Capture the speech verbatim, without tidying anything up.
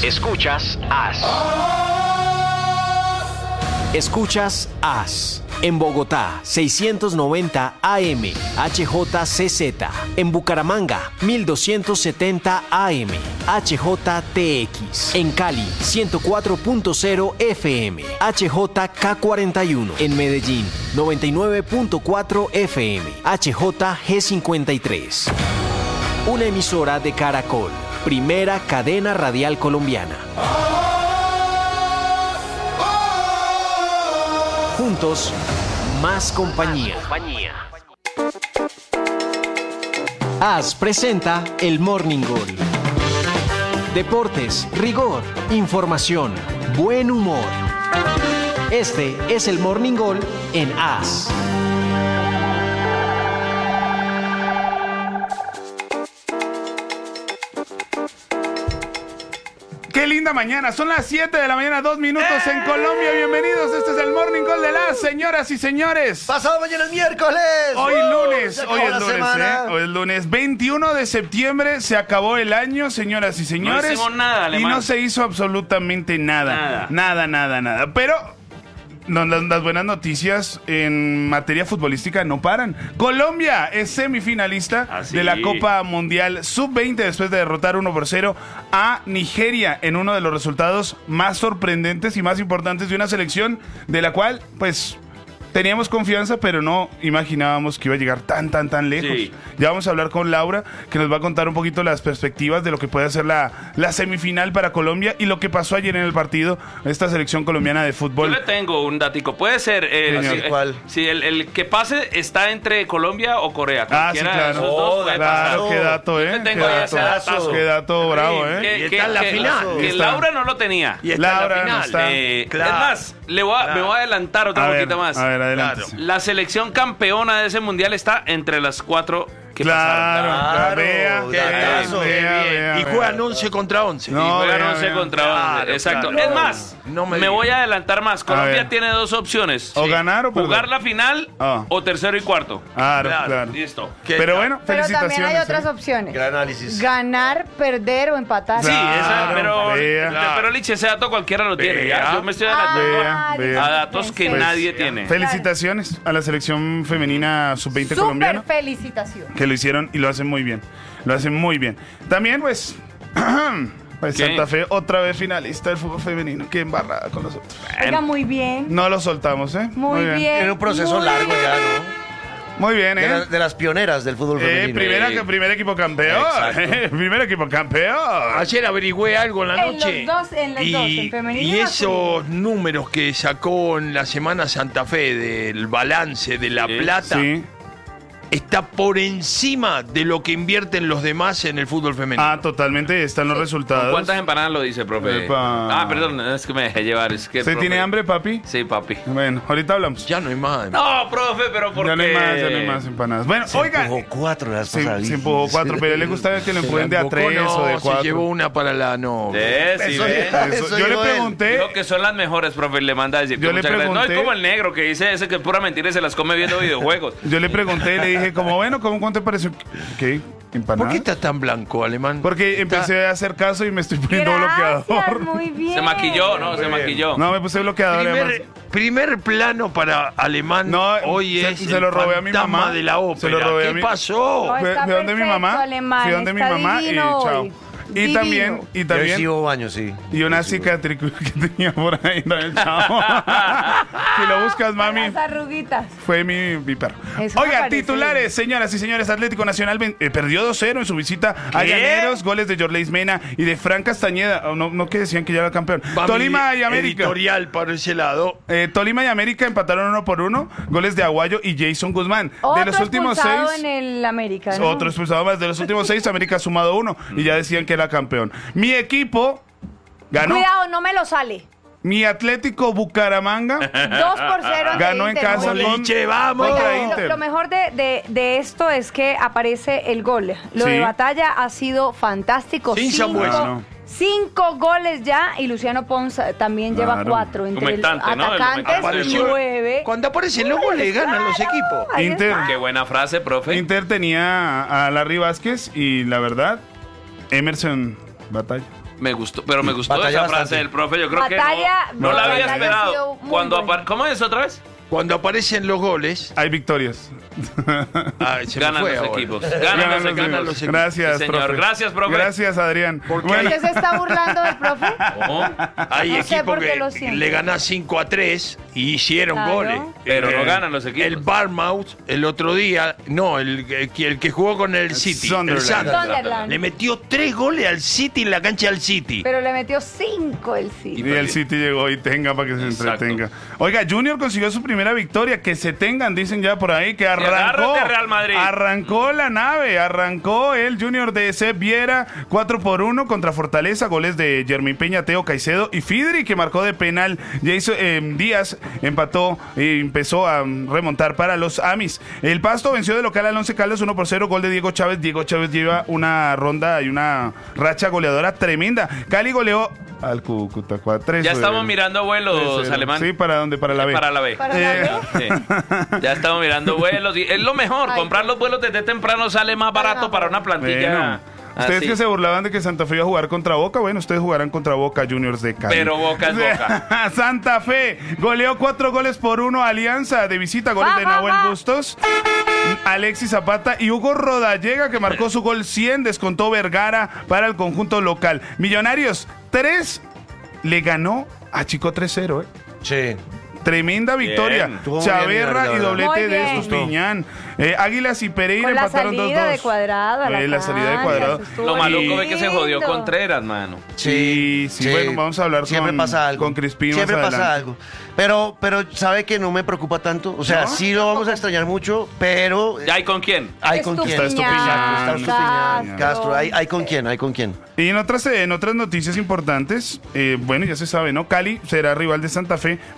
Escuchas As. Escuchas As. En Bogotá, seiscientos noventa A M, H J C Z. En Bucaramanga, mil doscientos setenta A M, H J T X. En Cali, ciento cuatro punto cero F M, H J K cuarenta y uno. En Medellín, noventa y nueve punto cuatro F M, H J G cincuenta y tres. Una emisora de Caracol, primera cadena radial colombiana. Juntos, más compañía. As presenta el Morning Gol. Deportes, rigor, información, buen humor. Este es el Morning Gol en As. Qué linda mañana, son las siete de la mañana, dos minutos ¡Eh! En Colombia. Bienvenidos, este es el Morning Call de las señoras y señores. Pasado mañana es miércoles. Hoy uh, lunes, hoy es lunes, ¿eh? Hoy es lunes, veintiuno de septiembre, se acabó el año, señoras y señores. No hicimos nada, Alemán. Y no se hizo absolutamente nada. Nada, nada, nada, nada. Pero no, las, las buenas noticias en materia futbolística no paran. Colombia es semifinalista ¿Ah, sí? de la Copa Mundial sub veinte después de derrotar uno por cero a Nigeria en uno de los resultados más sorprendentes y más importantes de una selección de la cual, pues, teníamos confianza, pero no imaginábamos que iba a llegar tan, tan, tan lejos. Sí. Ya vamos a hablar con Laura, que nos va a contar un poquito las perspectivas de lo que puede ser la, la semifinal para Colombia y lo que pasó ayer en el partido, esta selección colombiana de fútbol. Yo le tengo un datico. Puede ser, eh, si, eh, ¿cuál? Si el, el que pase está entre Colombia o Corea. Ah, sí, claro. De esos dos puede claro, pasar. qué dato, ¿eh? Yo le tengo qué ahí dato, ese datazo. Qué dato bravo, ¿eh? Que, Y que, está en la que, final. Que Está. Laura no lo tenía. Y está Laura en la no final. está. Eh, Claro. Es más, le voy a, Claro. me voy a adelantar otro A ver, poquito más. a ver, adelante. Claro. La selección campeona de ese mundial está entre las cuatro que Claro, pasaron. claro, Claro, vea, qué vea, datazo, vea, qué bien. vea, Y vea. juegan once contra once. No, Y juegan vea, once vea. contra Claro, once. Exacto. claro. Es más, No me me, digas. voy a adelantar más. A Colombia ver. tiene dos opciones. O ganar o perder. Jugar la final Ah. o tercero y cuarto. Claro, Claro. claro. Listo. ¿Qué Pero tal? bueno, Pero felicitaciones. también hay otras ¿eh? opciones. Gran análisis. Ganar, perder o empatar. Sí, Claro, esa, pero, vea. pero, pero Liche, ese dato cualquiera lo tiene. Vea. ¿ya? Yo me estoy adelantando Vea, Ah, vea. a datos que Pues, nadie tiene. Felicitaciones a la selección femenina sub veinte Súper colombiana, felicitación. que lo hicieron y lo hacen muy bien. Lo hacen muy bien. También, pues, pues ¿Qué? Santa Fe, otra vez finalista del fútbol femenino. Qué embarrada con nosotros. Oiga, muy bien. No lo soltamos, ¿eh? Muy bien. Tiene un proceso muy largo bien. ya, ¿no? Muy bien, De, ¿eh? la- de las pioneras del fútbol Eh, femenino. primera, Eh. primer equipo campeón. Exacto. Primer equipo campeón. Ayer averigüé algo en la En noche. los dos, en los y, dos, en femenino y y esos números que sacó en la Semana Santa Fe del balance de La Sí. Plata Sí. está por encima de lo que invierten los demás en el fútbol femenino. Ah, totalmente. Están los resultados. ¿Cuántas empanadas lo dice, profe? Epa. Ah, perdón, es que me dejé llevar. Es que, ¿Usted profe- tiene hambre, papi? Sí, papi. Bueno, ahorita hablamos. Ya no hay más. No, profe, pero ¿por Ya no hay qué? más, ya no hay más empanadas. Bueno, Se oigan. empujó cuatro las Se, pasadas. se empujó cuatro, pero le gusta que le empujen de a Bocó tres no, o de se cuatro. llevó una para la novia. Eh, sí, Eso- ve. Eso, Eso yo le dijo él. pregunté. Dijo que son las mejores, profe, le manda a decir. Yo que le muchas gracias. No pregunté- es como el negro que dice ese que es pura mentira y se las come viendo videojuegos. Yo le pregunté, le dije, como bueno, ¿cómo cuánto te pareció? ¿Qué? ¿Empanada? ¿Por qué estás tan blanco, Alemán? Porque empecé a hacer caso y me estoy poniendo Gracias, bloqueador. muy bien. Se maquilló, ¿no? Se maquilló. No, me puse bloqueador. Primer, además. primer plano para Alemán No, hoy se- es se el lo robé a mi fantasma mamá. de la ópera. Se lo robé a ¿Qué mi- pasó? No, Fui, está fui donde mi perfecto, mamá. Alemán, Fui donde mi está mamá y divino chao. hoy. Y Divino. también, y Yo también. sí hubo baño, sí. Y una Sí, sí, cicatriz que tenía por ahí también, chao. Si lo buscas, mami. Las arruguitas. Fue mi, mi perro. Eso me Oiga, parece titulares, señoras y señores. Atlético Nacional ven- eh, perdió dos cero en su visita a ¿Qué? Llaneros. Goles de Yorleis Mena y de Fran Castañeda. Oh, no, no que decían que ya era campeón. Va Tolima mi y América. editorial para ese lado. Eh, Tolima y América empataron uno por uno. Goles de Aguayo y Jason Guzmán. Otro de los últimos expulsado seis. en el América, ¿no? Otro expulsado más. De los últimos seis, América ha sumado uno. Y ya decían que era campeón. Mi equipo ganó. Cuidado, no me lo sale. Mi Atlético Bucaramanga Dos por cero. ante ganó en Inter. casa Muy con, Liche, vamos. contra Oiga, Inter. lo, lo mejor de, de- de esto es que aparece el gol. Lo Sí. de Batalla ha sido fantástico. Sin cinco, Samuel. Ah, no. cinco goles ya y Luciano Pons eh, también lleva Claro. cuatro. Entre los Humectante, ¿no? El atacantes, humectante. nueve. Cuando aparecen los goles, ganan los Claro, equipos. ahí Inter. está. Qué buena frase, profe. Inter tenía a, a Larry Vázquez y la verdad, Emerson Batalla. Me gustó, pero me gustó Batalla esa frase bastante. del profe. Yo creo Batalla- que no, no la había batalla ha esperado. sido muy Cuando buena. apar- ¿Cómo es otra vez? Cuando aparecen los goles, Hay victorias. ah, se me Ganan fue los ahora. equipos. Ganan Ganan los los equipos. ganan los equipos. Gracias, Sí, señor. profe. Gracias, profe. Gracias, Adrián. Porque Bueno, ¿Usted se está burlando del profe? ¿Cómo? Hay No sé equipos por qué que lo siento. le ganan cinco a tres y hicieron Claro. goles. Pero Eh, no ganan los equipos. El Bournemouth el otro día, no, el, el que- el que jugó con el City, el Sunderland. Sunderland, Sunderland. le metió tres goles al City en la cancha del City. Pero le metió cinco el sí. y el City llegó y tenga para que se Exacto. entretenga. Oiga, Junior consiguió su primera victoria. Que se tengan, dicen ya por ahí, que arrancó. agárrate, Real Madrid. Arrancó la nave, arrancó el Junior de Sep Viera cuatro por uno contra Fortaleza. Goles de Jermín Peña, Teo Caicedo y Fidri, que marcó de penal. Jason eh, Díaz empató y empezó a mm, remontar para los Amis. El Pasto venció de local al Once Caldas uno por cero. Gol de Diego Chávez. Diego Chávez lleva una ronda y una racha goleadora tremenda. Cali goleó al Cúcuta cuatro. Ya estamos mirando vuelos, Alemán. Sí, ¿para dónde? Para la B. Para la B. Para la Eh, B. Sí. Ya estamos mirando vuelos. Y es lo mejor. Ay, comprar los vuelos desde temprano sale más barato Bueno. para una plantilla. Bueno, ustedes así. que se burlaban de que Santa Fe iba a jugar contra Boca, bueno, ustedes jugarán contra Boca Juniors de Cali. Pero Boca es Boca. Santa Fe goleó cuatro goles por uno a Alianza de visita, goles Va, de va, Nahuel va. Bustos, Alexis Zapata y Hugo Rodallega, que marcó su gol cien, descontó Vergara para el conjunto local. Millonarios tres le ganó a Chico tres cero, ¿eh? Sí. Tremenda victoria. Estuvo muy Chaverra bien, y la doblete Muy de bien. Estupiñán. Eh, Águilas y Pereira Con la empataron dos dos. salida de Cuadrado a la Eh, la salida de cancha, Cuadrado. eso estuvo Lo maluco lindo. es que se jodió Contreras, mano. Sí, sí, bueno, vamos a hablar Siempre con, pasa algo. con Crispín más Siempre pasa adelante. algo. Pero, pero sabe que no me preocupa tanto. O sea, ¿No? sí lo vamos a extrañar mucho, pero ¿Ya hay con quién? hay con quién. Está Estupiñán, Está Estupiñán, Castro. Castro, hay, hay con quién, hay con quién. Y en otras, en otras noticias importantes, eh, bueno, ya se sabe, ¿no? Cali será rival de Santa Fe